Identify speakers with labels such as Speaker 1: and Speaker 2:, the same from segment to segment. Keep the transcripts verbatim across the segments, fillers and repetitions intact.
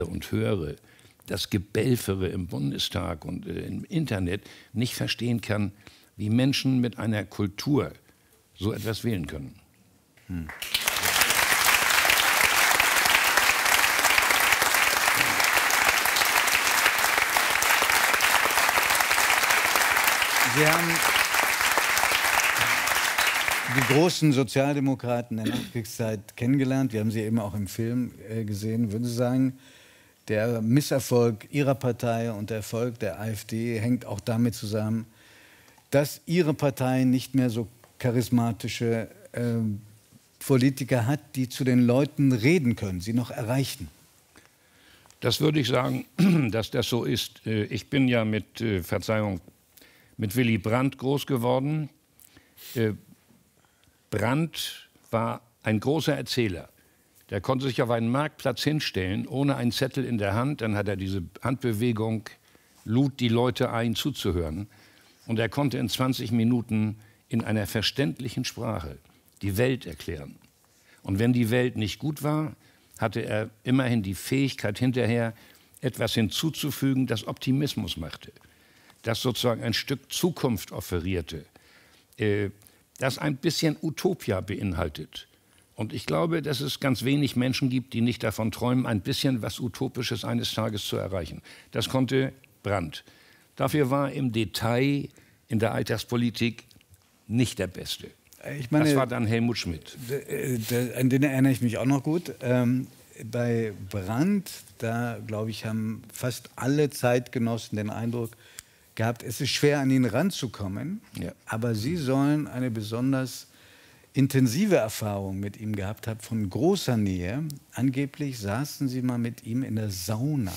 Speaker 1: und höre, das Gebälfere im Bundestag und äh, im Internet nicht verstehen kann, wie Menschen mit einer Kultur so etwas wählen können. Hm.
Speaker 2: Sie haben die großen Sozialdemokraten der Nachkriegszeit kennengelernt. Wir haben sie eben auch im Film äh, gesehen. Würden Sie sagen, der Misserfolg Ihrer Partei und der Erfolg der AfD hängt auch damit zusammen, dass Ihre Partei nicht mehr so charismatische äh, Politiker hat, die zu den Leuten reden können, sie noch erreichen?
Speaker 1: Das würde ich sagen, dass das so ist. Ich bin ja mit, äh, Verzeihung, mit Willy Brandt groß geworden. Äh, Brandt war ein großer Erzähler. Der konnte sich auf einen Marktplatz hinstellen, ohne einen Zettel in der Hand. Dann hat er diese Handbewegung, lud die Leute ein, zuzuhören. Und er konnte in zwanzig Minuten in einer verständlichen Sprache die Welt erklären. Und wenn die Welt nicht gut war, hatte er immerhin die Fähigkeit hinterher, etwas hinzuzufügen, das Optimismus machte, das sozusagen ein Stück Zukunft offerierte, äh, das ein bisschen Utopia beinhaltet. Und ich glaube, dass es ganz wenig Menschen gibt, die nicht davon träumen, ein bisschen was Utopisches eines Tages zu erreichen. Das konnte Brandt. Dafür war im Detail in der Alltagspolitik nicht der Beste.
Speaker 2: Ich meine,
Speaker 1: das war dann Helmut Schmidt.
Speaker 2: An den erinnere ich mich auch noch gut. Ähm, bei Brandt, da glaube ich, haben fast alle Zeitgenossen den Eindruck gehabt, es ist schwer, an ihn ranzukommen. Ja. Aber Sie sollen eine besonders intensive Erfahrung mit ihm gehabt haben, von großer Nähe. Angeblich saßen Sie mal mit ihm in der Sauna.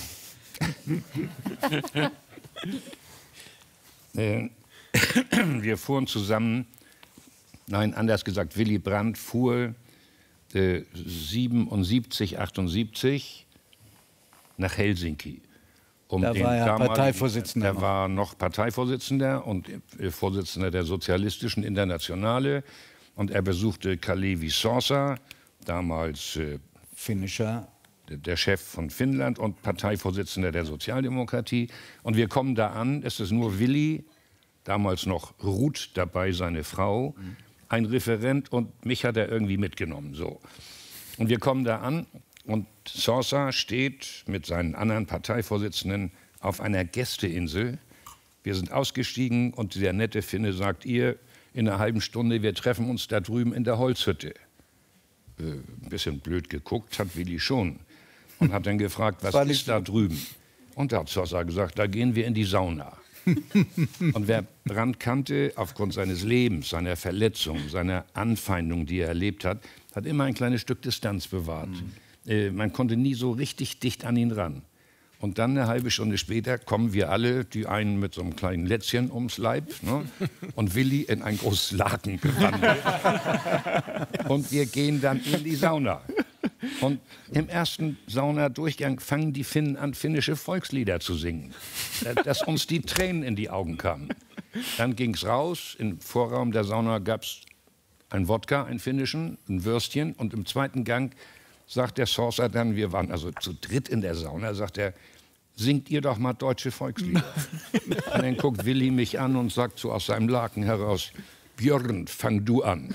Speaker 1: äh, wir fuhren zusammen, nein, anders gesagt, Willy Brandt fuhr äh, siebenundsiebzig, achtundsiebzig nach Helsinki. Um
Speaker 2: da war er Parteivorsitzender.
Speaker 1: Er war noch Parteivorsitzender und äh, Vorsitzender der Sozialistischen Internationale. Und er besuchte Kalevi Sorsa, damals äh,
Speaker 2: finnischer,
Speaker 1: der, der Chef von Finnland und Parteivorsitzender der Sozialdemokratie. Und wir kommen da an, es ist nur Willy, damals noch Ruth dabei, seine Frau, mhm. ein Referent, und mich hat er irgendwie mitgenommen. So. Und wir kommen da an und Sorsa steht mit seinen anderen Parteivorsitzenden auf einer Gästeinsel. Wir sind ausgestiegen und der nette Finne sagt, ihr, in einer halben Stunde, wir treffen uns da drüben in der Holzhütte. Äh, ein bisschen blöd geguckt hat Willy schon und hat dann gefragt, was ist nicht da drüben? Und da hat Sorsa gesagt, da gehen wir in die Sauna. Und wer Brandt kannte, aufgrund seines Lebens, seiner Verletzung, seiner Anfeindung, die er erlebt hat, hat immer ein kleines Stück Distanz bewahrt. Mhm. Äh, man konnte nie so richtig dicht an ihn ran. Und dann eine halbe Stunde später kommen wir alle, die einen mit so einem kleinen Lätzchen ums Leib, ne? Und Willy in ein großes Laken gewandelt. Und wir gehen dann in die Sauna. Und im ersten Saunadurchgang fangen die Finnen an, finnische Volkslieder zu singen, dass uns die Tränen in die Augen kamen. Dann ging es raus, im Vorraum der Sauna gab es ein Wodka, einen finnischen, ein Würstchen, und im zweiten Gang sagt der Sorsa dann, wir waren also zu dritt in der Sauna, sagt er, singt ihr doch mal deutsche Volkslieder. Und dann guckt Willy mich an und sagt so aus seinem Laken heraus, Björn, fang du an.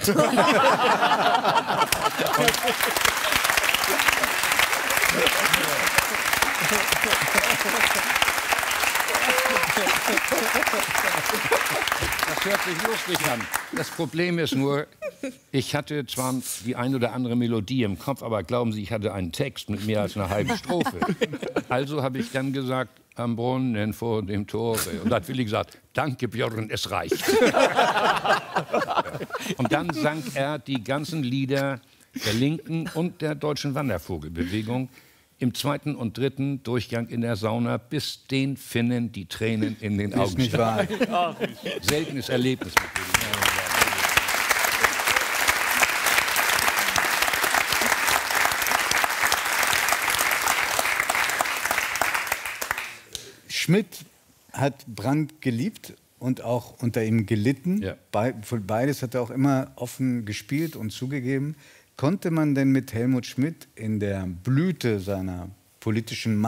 Speaker 1: Das hört sich lustig an. Das Problem ist nur, ich hatte zwar die ein oder andere Melodie im Kopf, aber glauben Sie, ich hatte einen Text mit mehr als einer halben Strophe. Also habe ich dann gesagt, am Brunnen vor dem Tore. Und da hat Willy gesagt, danke Björn, es reicht. Und dann sang er die ganzen Lieder der Linken und der deutschen Wandervogelbewegung im zweiten und dritten Durchgang in der Sauna, bis den Finnen die Tränen in den Augen
Speaker 2: nicht wahr.
Speaker 1: Seltenes Erlebnis.
Speaker 2: Schmidt hat Brandt geliebt und auch unter ihm gelitten.
Speaker 1: Ja.
Speaker 2: Be für beides hat er auch immer offen gespielt und zugegeben. Konnte man denn mit Helmut Schmidt in der Blüte seiner politischen